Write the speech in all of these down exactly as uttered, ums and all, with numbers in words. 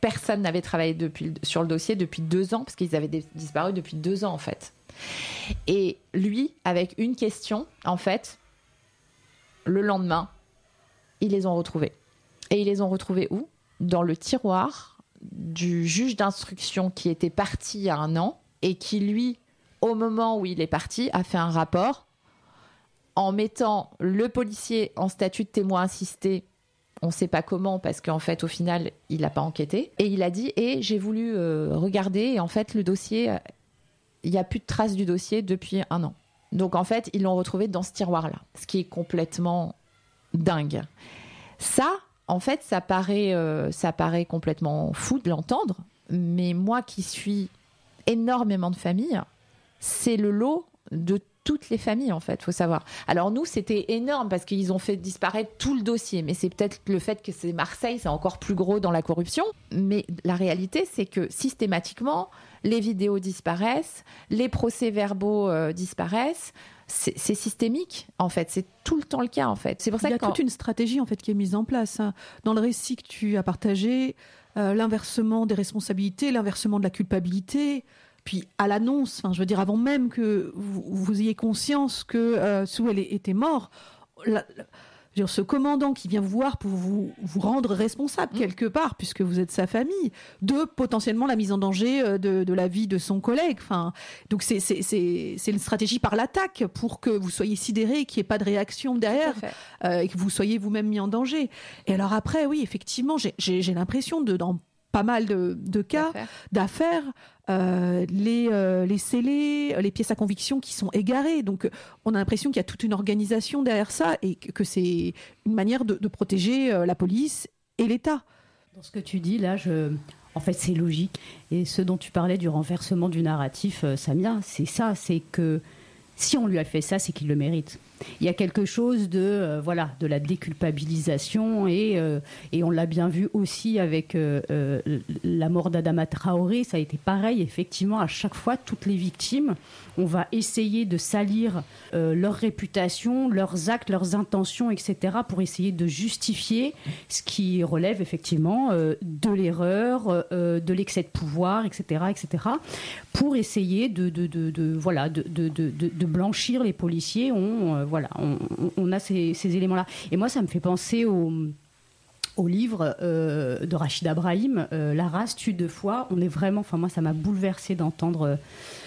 personne n'avait travaillé depuis, sur le dossier depuis deux ans, parce qu'ils avaient d- disparu depuis deux ans, en fait. Et lui, avec une question, en fait, le lendemain, ils les ont retrouvés. Et ils les ont retrouvés où ? Dans le tiroir du juge d'instruction qui était parti il y a un an et qui, lui, au moment où il est parti, a fait un rapport en mettant le policier en statut de témoin assisté. On ne sait pas comment, parce qu'en fait, au final, il n'a pas enquêté. Et il a dit, et j'ai voulu euh, regarder, et en fait, le dossier, il n'y a plus de traces du dossier depuis un an. Donc, en fait, ils l'ont retrouvé dans ce tiroir-là, ce qui est complètement dingue. Ça, en fait, ça paraît, euh, ça paraît complètement fou de l'entendre, mais moi qui suis énormément de familles, c'est le lot de toutes les familles, en fait, faut savoir. Alors nous, c'était énorme parce qu'ils ont fait disparaître tout le dossier, mais c'est peut-être le fait que c'est Marseille, c'est encore plus gros dans la corruption. Mais la réalité, c'est que systématiquement, les vidéos disparaissent, les procès-verbaux euh, disparaissent. C'est, c'est systémique, en fait. C'est tout le temps le cas, en fait. C'est pour ça Il y a que quand... toute une stratégie, en fait, qui est mise en place. Hein. Dans le récit que tu as partagé, euh, l'inversement des responsabilités, l'inversement de la culpabilité. Puis à l'annonce, enfin, je veux dire, avant même que vous, vous ayez conscience que euh, Souheil était mort, la, la, je veux dire, ce commandant qui vient vous voir pour vous, vous rendre responsable mmh. quelque part, puisque vous êtes sa famille, de potentiellement la mise en danger de, de la vie de son collègue. Enfin, donc c'est, c'est, c'est, c'est une stratégie par l'attaque pour que vous soyez sidéré, qu'il n'y ait pas de réaction derrière, euh, et que vous soyez vous-même mis en danger. Et alors après, oui, effectivement, j'ai, j'ai, j'ai l'impression de, dans pas mal de, de cas, d'affaires, d'affaires euh, les, euh, les scellés, les pièces à conviction qui sont égarées. Donc, on a l'impression qu'il y a toute une organisation derrière ça et que, que c'est une manière de, de protéger euh, la police et l'État. Dans ce que tu dis, là, je... en fait, c'est logique. Et ce dont tu parlais du renversement du narratif, euh, Samia, c'est ça, c'est que si on lui a fait ça, c'est qu'il le mérite. Il y a quelque chose de, euh, voilà, de la déculpabilisation et, euh, et on l'a bien vu aussi avec euh, euh, la mort d'Adama Traoré. Ça a été pareil, effectivement, à chaque fois, toutes les victimes, on va essayer de salir euh, leur réputation, leurs actes, leurs intentions, et cetera pour essayer de justifier ce qui relève effectivement euh, de l'erreur, euh, de l'excès de pouvoir, et cetera, et cetera pour essayer de, de, de, de, voilà, de, de, de, de blanchir les policiers. On, euh, voilà, on, on a ces, ces éléments-là. Et moi, ça me fait penser au, au livre euh, de Rachida Brahim, euh, La race tue deux fois. On est vraiment, enfin moi, ça m'a bouleversée d'entendre euh,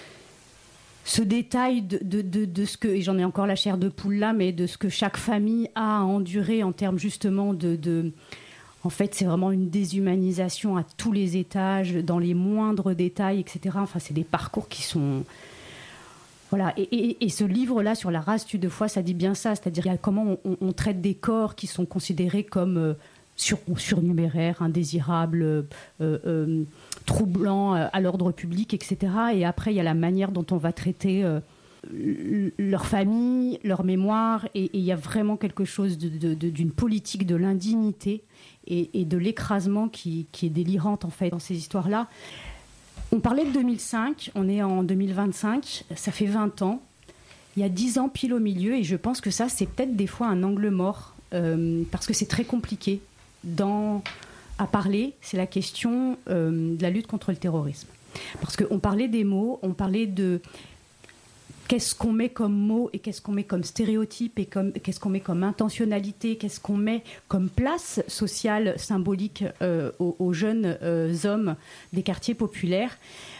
ce détail de, de, de, de ce que, et j'en ai encore la chair de poule là, mais de ce que chaque famille a à endurer en termes justement de... de En fait, c'est vraiment une déshumanisation à tous les étages, dans les moindres détails, et cetera. Enfin, c'est des parcours qui sont... Voilà. Et, et, et ce livre-là, sur la race tue deux fois, ça dit bien ça. C'est-à-dire comment on, on traite des corps qui sont considérés comme euh, sur, surnuméraires, indésirables, euh, euh, troublants euh, à l'ordre public, et cetera. Et après, il y a la manière dont on va traiter... Euh, leur famille, leur mémoire, et il y a vraiment quelque chose de, de, de, d'une politique de l'indignité et, et de l'écrasement qui, qui est délirante en fait dans ces histoires-là. On parlait de deux mille cinq, on est en deux mille vingt-cinq, ça fait vingt ans, il y a dix ans pile au milieu, et je pense que ça c'est peut-être des fois un angle mort, euh, parce que c'est très compliqué dans, à parler, c'est la question euh, de la lutte contre le terrorisme. Parce qu'on parlait des mots, on parlait de... Qu'est-ce qu'on met comme mot et qu'est-ce qu'on met comme stéréotype et comme, qu'est-ce qu'on met comme intentionnalité, qu'est-ce qu'on met comme place sociale, symbolique euh, aux, aux jeunes euh, hommes des quartiers populaires.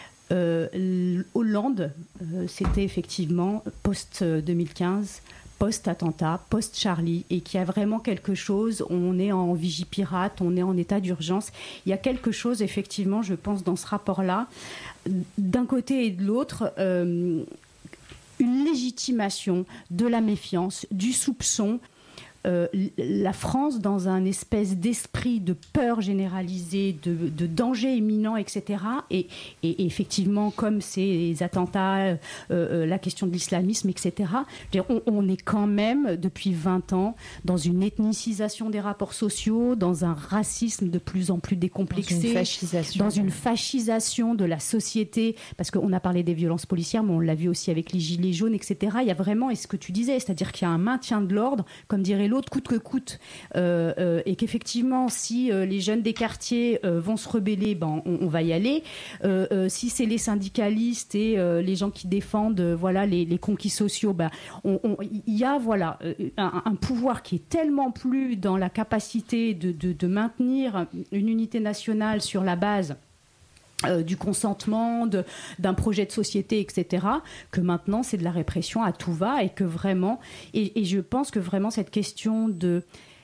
Euh, Hollande, euh, c'était effectivement post-deux mille quinze, post-attentat, post-Charlie, et qu'il y a vraiment quelque chose, on est en vigipirate, on est en état d'urgence. Il y a quelque chose, effectivement, je pense, dans ce rapport-là, d'un côté et de l'autre... Euh, une légitimation de la méfiance, du soupçon. Euh, la France, dans un espèce d'esprit de peur généralisée, de, de danger imminent, et cetera. Et, et, et effectivement, comme ces attentats, euh, euh, la question de l'islamisme, et cetera, on, on est quand même, depuis vingt ans, dans une ethnicisation des rapports sociaux, dans un racisme de plus en plus décomplexé, dans une fascisation, dans une fascisation de la société, parce qu'on a parlé des violences policières, mais on l'a vu aussi avec les gilets jaunes, et cetera. Il y a vraiment, et ce que tu disais, c'est-à-dire qu'il y a un maintien de l'ordre, comme dirait et l'autre coûte que coûte, euh, euh, et qu'effectivement, si euh, les jeunes des quartiers euh, vont se rebeller, ben, on, on va y aller. Euh, euh, si c'est les syndicalistes et euh, les gens qui défendent euh, voilà, les, les conquis sociaux, ben, on, on, y a voilà, un, un pouvoir qui est tellement plus dans la capacité de, de, de maintenir une unité nationale sur la base Euh, du consentement, de, d'un projet de société, et cetera, que maintenant c'est de la répression à tout va, et que vraiment, et, et je pense que vraiment cette question de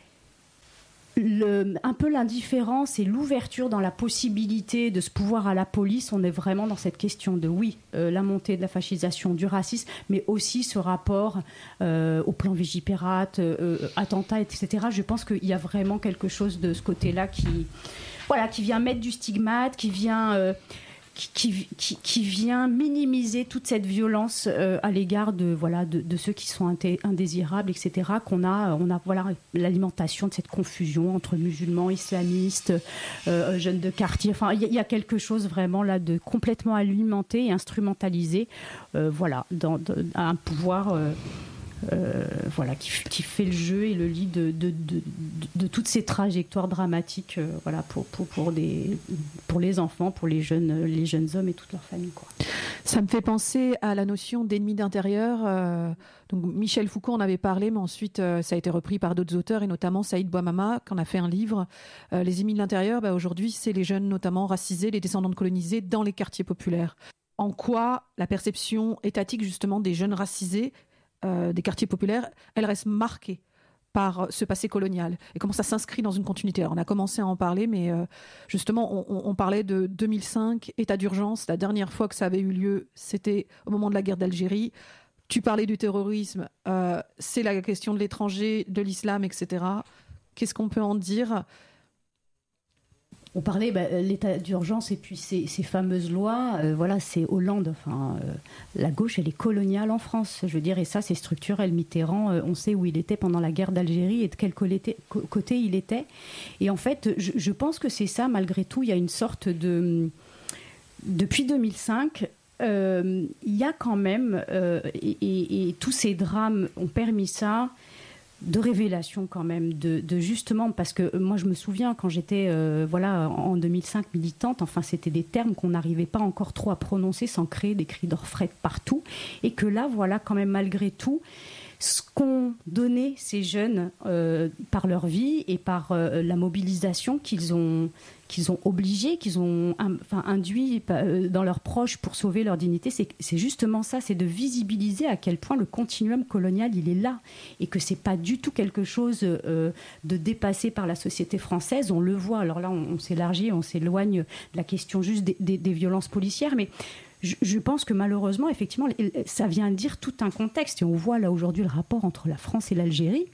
le, un peu l'indifférence et l'ouverture dans la possibilité de ce pouvoir à la police, on est vraiment dans cette question de oui, euh, la montée de la fascisation, du racisme, mais aussi ce rapport euh, au plan Vigipirate, euh, attentats, et cetera. Je pense qu'il y a vraiment quelque chose de ce côté-là qui Voilà, qui vient mettre du stigmate, qui vient, euh, qui, qui, qui, qui vient minimiser toute cette violence euh, à l'égard de, voilà, de, de ceux qui sont inté- indésirables, et cetera. Qu'on a, on a voilà, l'alimentation de cette confusion entre musulmans, islamistes, euh, jeunes de quartier. Enfin, il y, y a quelque chose vraiment là de complètement alimenté et instrumentalisé. Euh, voilà, dans, dans un pouvoir. Euh, Euh, voilà, qui, qui fait le jeu et le lit de, de, de, de, de toutes ces trajectoires dramatiques euh, voilà, pour, pour, pour, des, pour les enfants, pour les jeunes, les jeunes hommes et toute leur famille, quoi. Ça me fait penser à la notion d'ennemi d'intérieur. Euh, donc Michel Foucault en avait parlé, mais ensuite euh, ça a été repris par d'autres auteurs, et notamment Saïd Bouamama, qui en a fait un livre. Euh, les ennemis de l'intérieur, bah, aujourd'hui, c'est les jeunes notamment racisés, les descendants de colonisés dans les quartiers populaires. En quoi la perception étatique justement des jeunes racisés Euh, des quartiers populaires, elle reste marquée par ce passé colonial et comment ça s'inscrit dans une continuité. Alors, on a commencé à en parler, mais euh, justement, on, on parlait de deux mille cinq, état d'urgence. La dernière fois que ça avait eu lieu, c'était au moment de la guerre d'Algérie. Tu parlais du terrorisme, euh, c'est la question de l'étranger, de l'islam, et cetera. Qu'est-ce qu'on peut en dire ? On parlait bah, l'état d'urgence et puis ces, ces fameuses lois. Euh, voilà, c'est Hollande. Enfin, euh, la gauche, elle est coloniale en France. Je veux dire, et ça, c'est structurel. Mitterrand, euh, on sait où il était pendant la guerre d'Algérie et de quel côté, côté il était. Et en fait, je, je pense que c'est ça, malgré tout. Il y a une sorte de... Depuis deux mille cinq, euh, il y a quand même... Euh, et, et, et tous ces drames ont permis ça... de révélation quand même, de, de justement, parce que moi je me souviens quand j'étais euh, voilà, en deux mille cinq militante, enfin c'était des termes qu'on n'arrivait pas encore trop à prononcer sans créer des cris d'orfraie partout, et que là voilà quand même malgré tout ce qu'ont donné ces jeunes euh, par leur vie et par euh, la mobilisation qu'ils ont, qu'ils ont obligé, qu'ils ont enfin, induit dans leurs proches pour sauver leur dignité, c'est, c'est justement ça, c'est de visibiliser à quel point le continuum colonial, il est là, et que c'est pas du tout quelque chose euh, de dépassé par la société française. On le voit, alors là on, on s'élargit, on s'éloigne de la question juste des, des, des violences policières, mais je, je pense que malheureusement, effectivement, ça vient dire tout un contexte, et on voit là aujourd'hui le rapport entre la France et l'Algérie.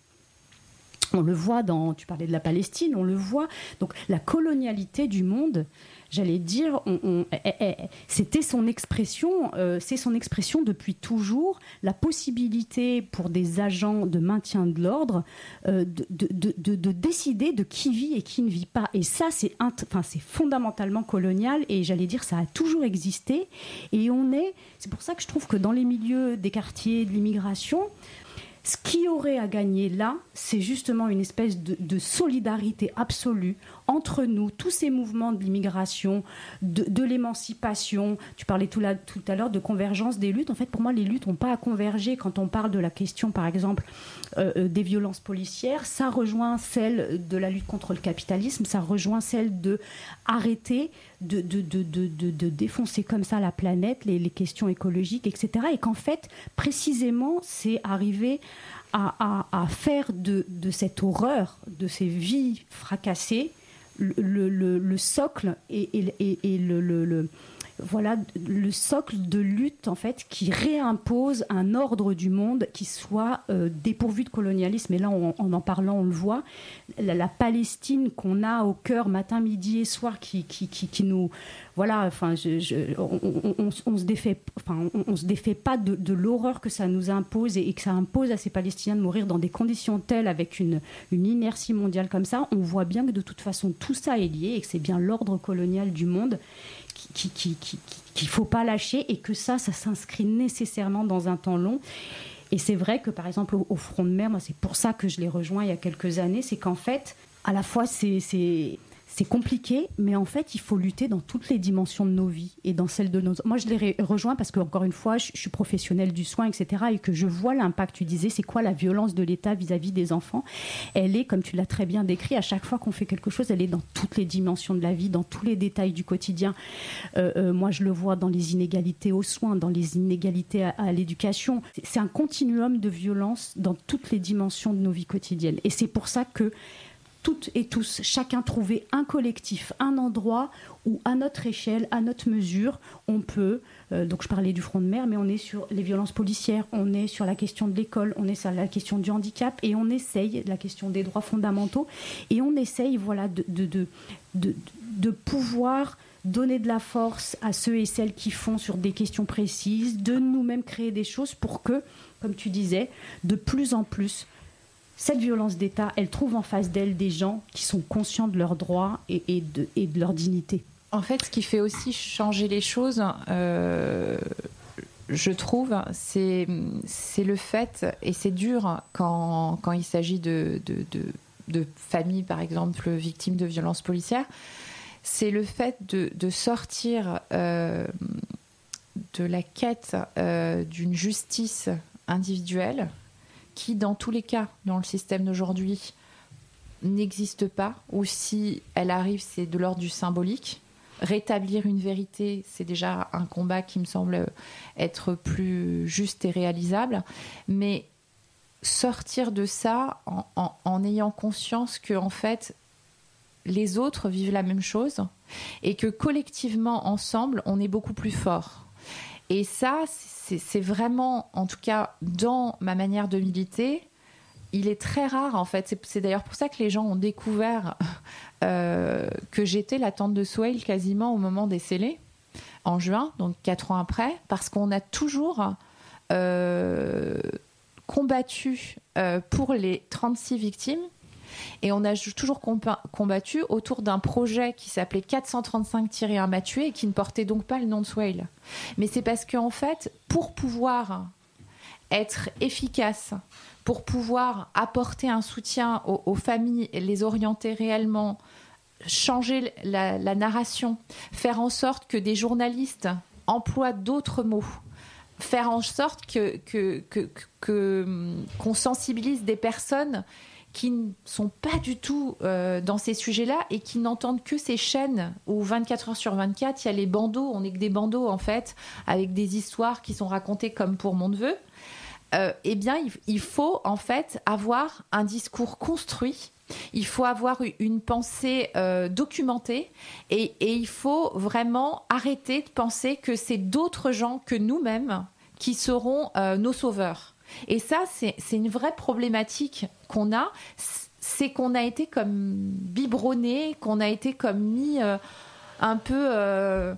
On le voit dans, tu parlais de la Palestine, on le voit. Donc la colonialité du monde, j'allais dire, on, on, eh, eh, c'était son expression, euh, c'est son expression depuis toujours, la possibilité pour des agents de maintien de l'ordre euh, de, de, de, de décider de qui vit et qui ne vit pas. Et ça, c'est, enfin, c'est fondamentalement colonial, et j'allais dire, ça a toujours existé. Et on est, c'est pour ça que je trouve que dans les milieux des quartiers de l'immigration, ce qui aurait à gagner là, c'est justement une espèce de, de solidarité absolue entre nous, tous ces mouvements de l'immigration, de, de l'émancipation. Tu parlais tout, là, tout à l'heure de convergence des luttes. En fait, pour moi, les luttes n'ont pas à converger. Quand on parle de la question, par exemple, euh, des violences policières, ça rejoint celle de la lutte contre le capitalisme, ça rejoint celle de arrêter de, de, de, de, de, de défoncer comme ça la planète, les, les questions écologiques, et cetera. Et qu'en fait, précisément, c'est arriver à, à, à faire de, de cette horreur, de ces vies fracassées, le, le, le socle et, et, et, et le, le, le, voilà, le socle de lutte en fait, qui réimpose un ordre du monde qui soit euh, dépourvu de colonialisme. Et là, on, en en parlant, on le voit. La, la Palestine qu'on a au cœur matin, midi et soir, qui, qui, qui, qui nous... Voilà, enfin, je, je, on, on, on, on se défait, enfin, on, on se défait pas de, de l'horreur que ça nous impose, et, et que ça impose à ces Palestiniens de mourir dans des conditions telles, avec une, une inertie mondiale comme ça. On voit bien que de toute façon tout ça est lié, et que c'est bien l'ordre colonial du monde qui, qui, qui, qui, qu'il faut pas lâcher, et que ça, ça s'inscrit nécessairement dans un temps long. Et c'est vrai que, par exemple, au, au front de mer, moi, c'est pour ça que je l'ai rejoint il y a quelques années, c'est qu'en fait, à la fois, c'est... c'est C'est compliqué, mais en fait, il faut lutter dans toutes les dimensions de nos vies et dans celles de nos... Moi, je l'ai rejoint parce que, encore une fois, je, je suis professionnelle du soin, et cetera, et que je vois l'impact. Tu disais, c'est quoi la violence de l'État vis-à-vis des enfants ? Elle est, comme tu l'as très bien décrit, à chaque fois qu'on fait quelque chose, elle est dans toutes les dimensions de la vie, dans tous les détails du quotidien. Euh, euh, moi, je le vois dans les inégalités aux soins, dans les inégalités à, à l'éducation. C'est, c'est un continuum de violence dans toutes les dimensions de nos vies quotidiennes. Et c'est pour ça que toutes et tous, chacun trouver un collectif, un endroit où, à notre échelle, à notre mesure, on peut, euh, donc je parlais du front de mer, mais on est sur les violences policières, on est sur la question de l'école, on est sur la question du handicap, et on essaye, la question des droits fondamentaux, et on essaye, voilà, de, de, de, de, de pouvoir donner de la force à ceux et celles qui font sur des questions précises, de nous-mêmes créer des choses pour que, comme tu disais, de plus en plus, cette violence d'État, elle trouve en face d'elle des gens qui sont conscients de leurs droits et, et, de, et de leur dignité. En fait, ce qui fait aussi changer les choses, euh, je trouve, c'est, c'est le fait, et c'est dur quand, quand il s'agit de, de, de, de familles, par exemple, victimes de violences policières, c'est le fait de, de sortir euh, de la quête euh, d'une justice individuelle, qui, dans tous les cas, dans le système d'aujourd'hui, n'existe pas, ou si elle arrive, c'est de l'ordre du symbolique. Rétablir une vérité, c'est déjà un combat qui me semble être plus juste et réalisable. Mais sortir de ça en, en, en ayant conscience que, en fait, les autres vivent la même chose et que collectivement, ensemble, on est beaucoup plus forts. Et ça, c'est, c'est vraiment, en tout cas, dans ma manière de militer, il est très rare, en fait. C'est, c'est d'ailleurs pour ça que les gens ont découvert euh, que j'étais la tante de Souheil quasiment au moment des scellés, en juin, donc quatre ans après, parce qu'on a toujours euh, combattu euh, pour les trente-six victimes. Et on a toujours combattu autour d'un projet qui s'appelait quatre cent trente-cinq un m'a tué et qui ne portait donc pas le nom de Souheil. Mais c'est parce qu'en fait, pour pouvoir être efficace, pour pouvoir apporter un soutien aux, aux familles, les orienter réellement, changer la, la narration, faire en sorte que des journalistes emploient d'autres mots, faire en sorte que, que, que, que, qu'on sensibilise des personnes qui ne sont pas du tout euh, dans ces sujets-là et qui n'entendent que ces chaînes où vingt-quatre heures sur vingt-quatre, il y a les bandeaux, on n'est que des bandeaux en fait, avec des histoires qui sont racontées comme pour mon neveu. Euh, eh bien, il, il faut en fait avoir un discours construit, il faut avoir une pensée euh, documentée et, et il faut vraiment arrêter de penser que c'est d'autres gens que nous-mêmes qui seront euh, nos sauveurs. Et ça, c'est, c'est une vraie problématique qu'on a, c'est qu'on a été comme biberonné, qu'on a été comme mis euh, un peu euh,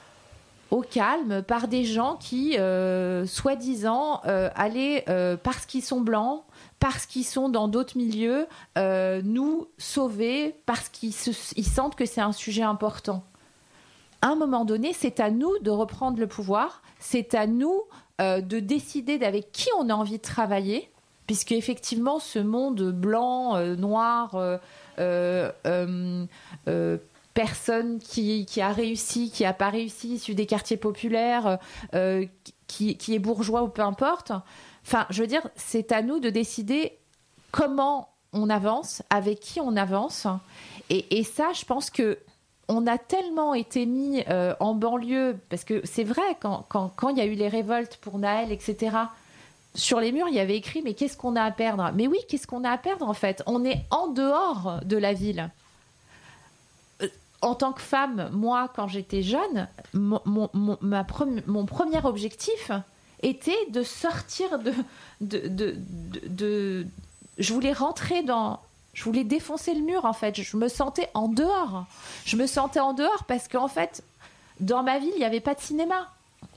au calme par des gens qui, euh, soi-disant, euh, allaient, euh, parce qu'ils sont blancs, parce qu'ils sont dans d'autres milieux, euh, nous sauver, parce qu'ils se, ils sentent que c'est un sujet important. À un moment donné, c'est à nous de reprendre le pouvoir, c'est à nous Euh, de décider d'avec qui on a envie de travailler, puisque effectivement ce monde blanc, euh, noir, euh, euh, euh, euh, personne qui, qui a réussi, qui n'a pas réussi, issu des quartiers populaires, euh, qui, qui est bourgeois ou peu importe, enfin je veux dire, c'est à nous de décider comment on avance, avec qui on avance, et, et ça je pense que on a tellement été mis euh, en banlieue, parce que c'est vrai, quand, quand, quand il y a eu les révoltes pour Naël, et cetera, sur les murs, il y avait écrit « Mais qu'est-ce qu'on a à perdre ?» Mais oui, qu'est-ce qu'on a à perdre, en fait ? On est en dehors de la ville. Euh, en tant que femme, moi, quand j'étais jeune, mon, mon, mon, ma pre- mon premier objectif était de sortir de... de, de, de, de je voulais rentrer dans... Je voulais défoncer le mur, en fait. Je me sentais en dehors. Je me sentais en dehors parce qu'en fait, dans ma ville, il n'y avait pas de cinéma.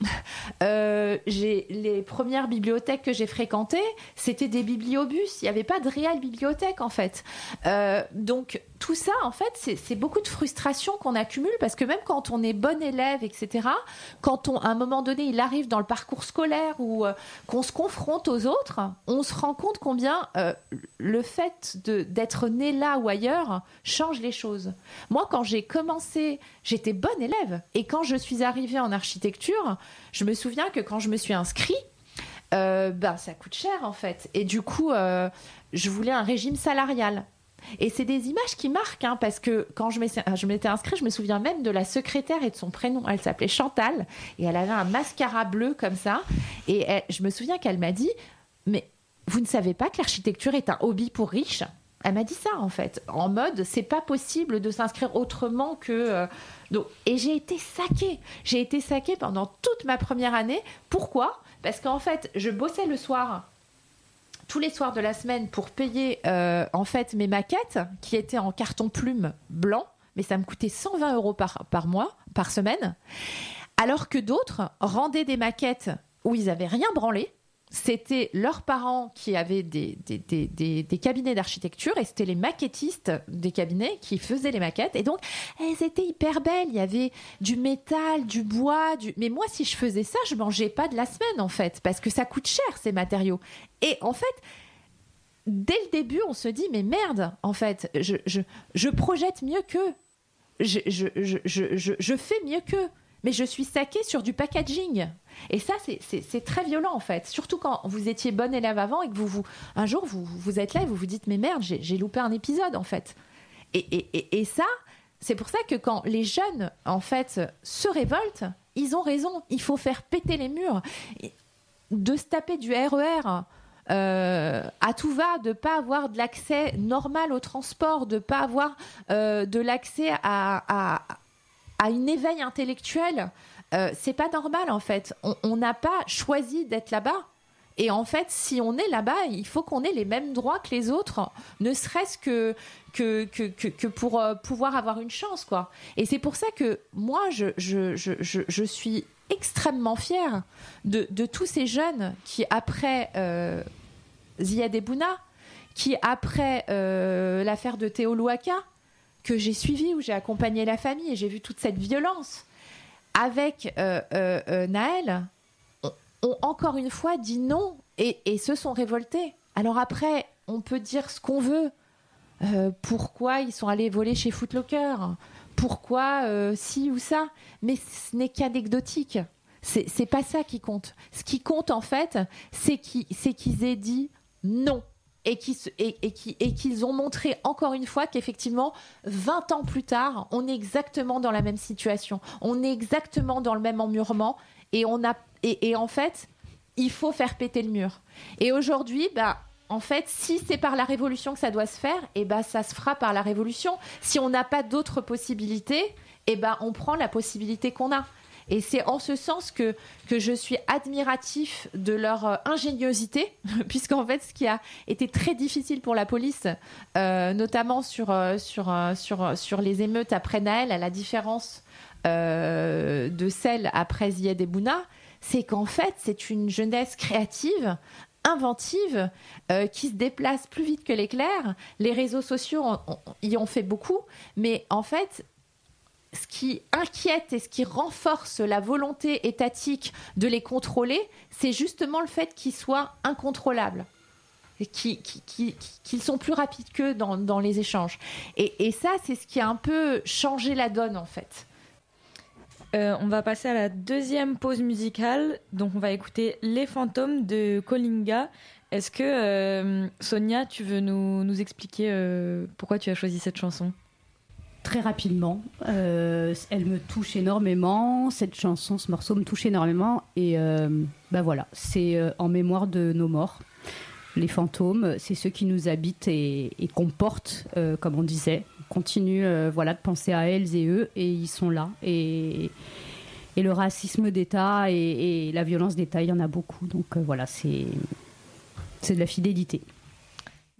Euh, j'ai, les premières bibliothèques que j'ai fréquentées, c'était des bibliobus. Il n'y avait pas de réelle bibliothèque, en fait. Euh, donc, tout ça, en fait, c'est, c'est beaucoup de frustration qu'on accumule parce que même quand on est bon élève, et cetera, quand on, à un moment donné, il arrive dans le parcours scolaire ou euh, qu'on se confronte aux autres, on se rend compte combien euh, le fait de, d'être né là ou ailleurs change les choses. Moi, quand j'ai commencé, j'étais bonne élève. Et quand je suis arrivée en architecture, je me souviens que quand je me suis inscrite, euh, ben, ça coûte cher, en fait. Et du coup, euh, je voulais un régime salarial. Et c'est des images qui marquent, hein, parce que quand je m'étais, je m'étais inscrite, je me souviens même de la secrétaire et de son prénom. Elle s'appelait Chantal et elle avait un mascara bleu comme ça. Et elle, je me souviens qu'elle m'a dit « Mais vous ne savez pas que l'architecture est un hobby pour riches ?» Elle m'a dit ça, en fait, en mode « C'est pas possible de s'inscrire autrement que... Euh... » Donc, et j'ai été saquée. J'ai été saquée pendant toute ma première année. Pourquoi ? Parce qu'en fait, je bossais le soir... tous les soirs de la semaine pour payer euh, en fait mes maquettes qui étaient en carton plume blanc, mais ça me coûtait cent vingt euros par, par mois, par semaine, alors que d'autres rendaient des maquettes où ils n'avaient rien branlé. C'était leurs parents qui avaient des, des, des, des, des cabinets d'architecture et c'était les maquettistes des cabinets qui faisaient les maquettes. Et donc, elles étaient hyper belles. Il y avait du métal, du bois. Du... Mais moi, si je faisais ça, je ne mangeais pas de la semaine, en fait, parce que ça coûte cher, ces matériaux. Et en fait, dès le début, on se dit, mais merde, en fait, je, je, je projette mieux qu'eux. Je, je, je, je, je, je fais mieux qu'eux. Mais je suis saquée sur du packaging. Et ça, c'est, c'est, c'est très violent, en fait. Surtout quand vous étiez bonne élève avant et que vous, vous un jour, vous, vous êtes là et vous vous dites « Mais merde, j'ai, j'ai loupé un épisode, en fait. » Et, et, et, et ça, c'est pour ça que quand les jeunes, en fait, se révoltent, ils ont raison. Il faut faire péter les murs. De se taper du R E R... Euh, à tout va, de ne pas avoir de l'accès normal au transport, de ne pas avoir euh, de l'accès à... à à une éveil intellectuel, euh, c'est pas normal, en fait. On n'a pas choisi d'être là-bas. Et en fait, si on est là-bas, il faut qu'on ait les mêmes droits que les autres, ne serait-ce que, que, que, que, que pour euh, pouvoir avoir une chance, quoi. Et c'est pour ça que moi, je, je, je, je, je suis extrêmement fière de, de tous ces jeunes qui, après euh, Ziad Ebouna, qui, après euh, l'affaire de Théo Louaka, que j'ai suivi, où j'ai accompagné la famille et j'ai vu toute cette violence avec euh, euh, euh, Naël, ont, ont encore une fois dit non et, et se sont révoltés. Alors après, on peut dire ce qu'on veut. Euh, pourquoi ils sont allés voler chez Foot Locker ? Pourquoi euh, ci ou ça ? Mais ce n'est qu'anecdotique. C'est, c'est pas ça qui compte. Ce qui compte, en fait, c'est, qui, c'est qu'ils aient dit non. Et, qui, et, et, qui, et qu'ils ont montré encore une fois qu'effectivement, vingt ans plus tard, on est exactement dans la même situation. On est exactement dans le même emmurement. Et, on a, et, et en fait, il faut faire péter le mur. Et aujourd'hui, bah, en fait, si c'est par la révolution que ça doit se faire, et bah, ça se fera par la révolution. Si on n'a pas d'autres possibilités, et bah, on prend la possibilité qu'on a. Et c'est en ce sens que, que je suis admiratif de leur euh, ingéniosité, puisqu'en fait, ce qui a été très difficile pour la police, euh, notamment sur, euh, sur, euh, sur, sur les émeutes après Naël, à la différence euh, de celle après Ziad Ebouna, c'est qu'en fait, c'est une jeunesse créative, inventive, euh, qui se déplace plus vite que l'éclair. Les réseaux sociaux on, on, y ont fait beaucoup, mais en fait... ce qui inquiète et ce qui renforce la volonté étatique de les contrôler, c'est justement le fait qu'ils soient incontrôlables, qu'ils, qu'ils, qu'ils sont plus rapides qu'eux dans, dans les échanges. Et, et ça, c'est ce qui a un peu changé la donne, en fait. Euh, on va passer à la deuxième pause musicale. Donc, on va écouter Les Fantômes de Kolinga. Est-ce que, euh, Sonia, tu veux nous, nous expliquer euh, pourquoi tu as choisi cette chanson ? Très rapidement, euh, elle me touche énormément, cette chanson, ce morceau me touche énormément et euh, ben voilà, c'est euh, en mémoire de nos morts. Les fantômes, c'est ceux qui nous habitent et, et qu'on porte, euh, comme on disait. On continue euh, voilà, de penser à elles et eux et ils sont là. Et, et le racisme d'État et, et la violence d'État, il y en a beaucoup. Donc euh, voilà, c'est, c'est de la fidélité.